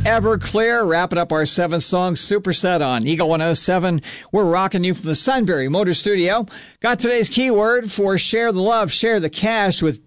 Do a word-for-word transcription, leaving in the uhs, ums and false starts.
Everclear, wrapping up our seventh song superset on Eagle one oh seven. We're rocking you from the Sunbury Motor Studio. Got today's keyword for Share the Love, Share the Cash with